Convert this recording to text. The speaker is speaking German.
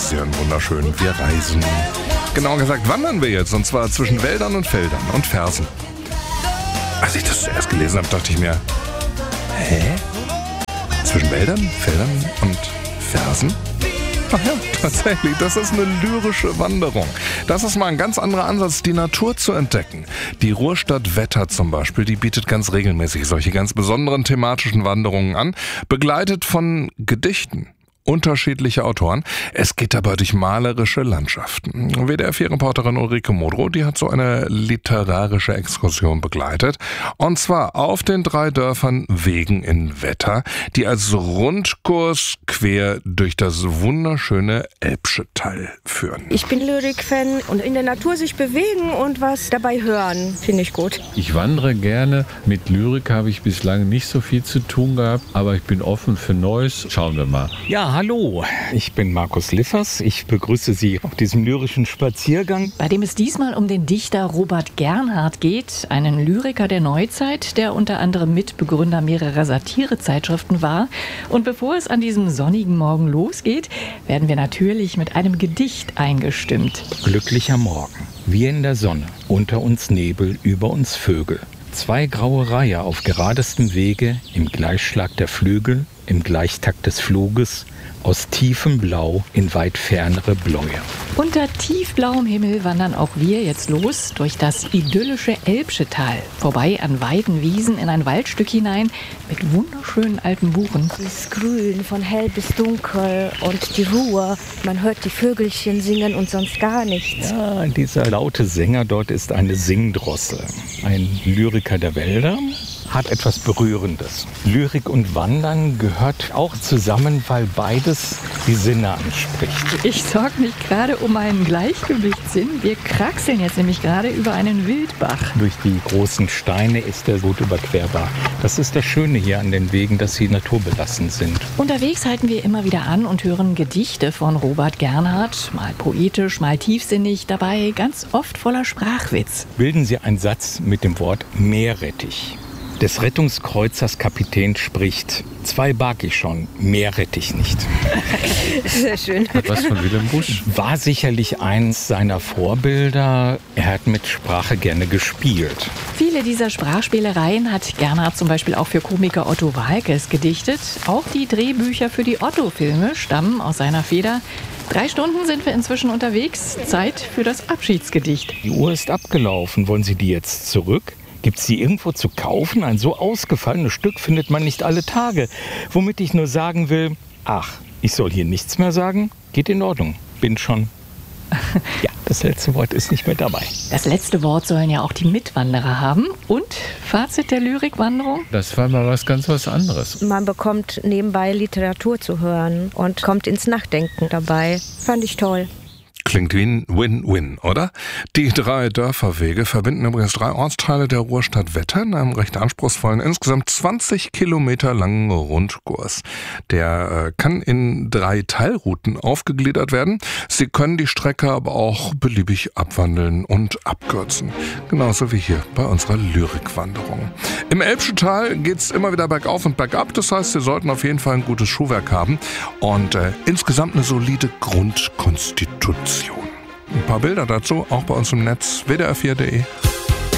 sehr wunderschön. Wir reisen. Genauer gesagt wandern wir jetzt, und zwar zwischen Wäldern und Feldern und Fersen. Als ich das zuerst gelesen habe, dachte ich mir, zwischen Wäldern, Feldern und Fersen? Ach ja, tatsächlich, das ist eine lyrische Wanderung. Das ist mal ein ganz anderer Ansatz, die Natur zu entdecken. Die Ruhrstadt Wetter zum Beispiel, die bietet ganz regelmäßig solche ganz besonderen thematischen Wanderungen an, begleitet von Gedichten unterschiedliche Autoren. Es geht dabei durch malerische Landschaften. WDR-4-Reporterin Ulrike Modrow, die hat so eine literarische Exkursion begleitet. Und zwar auf den 3 Dörfern Wegen in Wetter, die als Rundkurs quer durch das wunderschöne Elbsche Tal führen. Ich bin Lyrik-Fan und in der Natur sich bewegen und was dabei hören, finde ich gut. Ich wandere gerne. Mit Lyrik habe ich bislang nicht so viel zu tun gehabt, aber ich bin offen für Neues. Schauen wir mal. Ja, hallo, ich bin Markus Liffers. Ich begrüße Sie auf diesem lyrischen Spaziergang. Bei dem es diesmal um den Dichter Robert Gernhardt geht, einen Lyriker der Neuzeit, der unter anderem Mitbegründer mehrerer Satirezeitschriften war. Und bevor es an diesem sonnigen Morgen losgeht, werden wir natürlich mit einem Gedicht eingestimmt. Glücklicher Morgen, wir in der Sonne, unter uns Nebel, über uns Vögel. 2 graue Reiher auf geradestem Wege, im Gleichschlag der Flügel, im Gleichtakt des Fluges, aus tiefem Blau in weit fernere Bläue. Unter tiefblauem Himmel wandern auch wir jetzt los durch das idyllische Elbsche Tal. Vorbei an weiten Wiesen in ein Waldstück hinein mit wunderschönen alten Buchen. Das Grün von hell bis dunkel und die Ruhe. Man hört die Vögelchen singen und sonst gar nichts. Ja, dieser laute Sänger dort ist eine Singdrossel. Ein Lyriker der Wälder. Hat etwas Berührendes. Lyrik und Wandern gehört auch zusammen, weil beides die Sinne anspricht. Ich sorge mich gerade um einen Gleichgewichtssinn. Wir kraxeln jetzt nämlich gerade über einen Wildbach. Durch die großen Steine ist er gut überquerbar. Das ist das Schöne hier an den Wegen, dass sie naturbelassen sind. Unterwegs halten wir immer wieder an und hören Gedichte von Robert Gernhardt. Mal poetisch, mal tiefsinnig, dabei ganz oft voller Sprachwitz. Bilden Sie einen Satz mit dem Wort Meerrettich. Des Rettungskreuzers Kapitän spricht: 2 barg ich schon, mehr rette ich nicht. Sehr schön. Hat was von Willem Busch. War sicherlich eins seiner Vorbilder. Er hat mit Sprache gerne gespielt. Viele dieser Sprachspielereien hat Gernhardt zum Beispiel auch für Komiker Otto Waalkes gedichtet. Auch die Drehbücher für die Otto-Filme stammen aus seiner Feder. 3 Stunden sind wir inzwischen unterwegs. Zeit für das Abschiedsgedicht. Die Uhr ist abgelaufen. Wollen Sie die jetzt zurück? Gibt es die irgendwo zu kaufen? Ein so ausgefallenes Stück findet man nicht alle Tage. Womit ich nur sagen will, ach, ich soll hier nichts mehr sagen? Geht in Ordnung. Bin schon. Ja, das letzte Wort ist nicht mehr dabei. Das letzte Wort sollen ja auch die Mitwanderer haben. Und Fazit der Lyrikwanderung? Das war mal was anderes. Man bekommt nebenbei Literatur zu hören und kommt ins Nachdenken dabei. Fand ich toll. Klingt wie ein Win-Win, oder? Die 3 Dörferwege verbinden übrigens 3 Ortsteile der Ruhrstadt Wetter in einem recht anspruchsvollen, insgesamt 20 Kilometer langen Rundkurs. Der kann in 3 Teilrouten aufgegliedert werden. Sie können die Strecke aber auch beliebig abwandeln und abkürzen. Genauso wie hier bei unserer Lyrikwanderung. Im Elbsche Tal geht's immer wieder bergauf und bergab. Das heißt, Sie sollten auf jeden Fall ein gutes Schuhwerk haben und insgesamt eine solide Grundkonstitution. Ein paar Bilder dazu auch bei uns im Netz wdr4.de.